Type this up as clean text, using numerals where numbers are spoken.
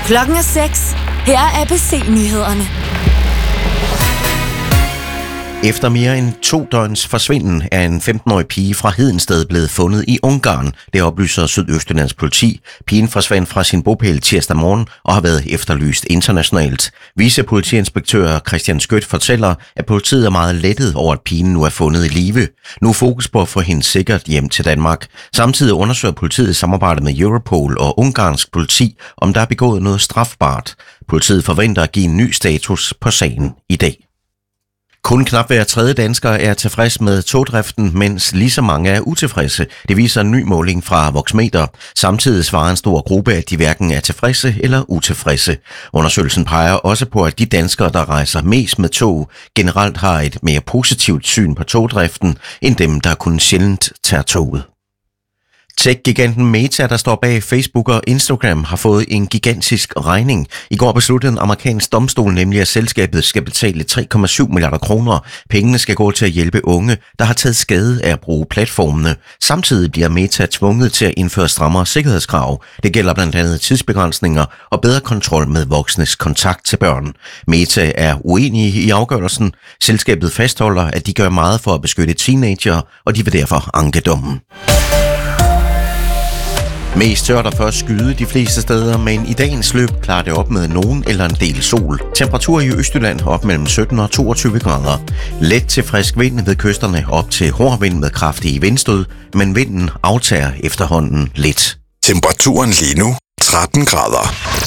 Klokken er 6. Her er ABC-nyhederne. Efter mere end 2 døgns forsvinden er en 15-årig pige fra Hedensted blevet fundet i Ungarn. Det oplyser Sydøstjyllands politi. Pigen forsvandt fra sin bopæl tirsdag morgen og har været efterlyst internationalt. Vicepolitiinspektør Christian Skødt fortæller, at politiet er meget lettet over, at pigen nu er fundet i live. Nu er fokus på at få hende sikkert hjem til Danmark. Samtidig undersøger politiet i samarbejde med Europol og ungarsk politi, om der er begået noget strafbart. Politiet forventer at give en ny status på sagen i dag. Kun knap hver tredje dansker er tilfreds med togdriften, mens lige så mange er utilfredse. Det viser en ny måling fra Voxmeter. Samtidig svarer en stor gruppe, at de hverken er tilfredse eller utilfredse. Undersøgelsen peger også på, at de danskere, der rejser mest med tog, generelt har et mere positivt syn på togdriften, end dem, der kun sjældent tager toget. Tech-giganten Meta, der står bag Facebook og Instagram, har fået en gigantisk regning. I går besluttede en amerikansk domstol nemlig, at selskabet skal betale 3,7 milliarder kroner. Pengene skal gå til at hjælpe unge, der har taget skade af at bruge platformene. Samtidig bliver Meta tvunget til at indføre strammere sikkerhedskrav. Det gælder blandt andet tidsbegrænsninger og bedre kontrol med voksnes kontakt til børn. Meta er uenige i afgørelsen. Selskabet fastholder, at de gør meget for at beskytte teenager, og de vil derfor anke dommen. Mest tørt og først skyde de fleste steder, men i dagens løb klarer det op med nogen eller en del sol. Temperatur i Østjylland op mellem 17 og 22 grader. Let til frisk vind ved kysterne op til hård vind med kraftige vindstød, men vinden aftager efterhånden lidt. Temperaturen lige nu 13 grader.